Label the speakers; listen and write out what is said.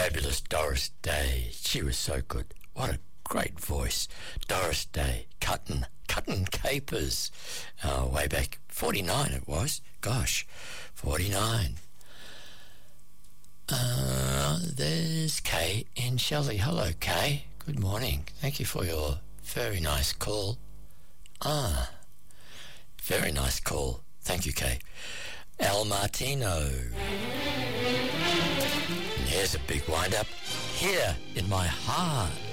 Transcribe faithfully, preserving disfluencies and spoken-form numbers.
Speaker 1: fabulous Doris Day. She was so good. What a great voice. Doris Day, cutting, cutting capers. Uh, way back, forty-nine it was. Gosh, forty-nine. Uh, there's Kay in Shelley. Hello, Kay. Good morning. Thank you for your very nice call. Ah, very nice call. Thank you, Kay. Al Martino. And here's a big wind-up. Here in my heart.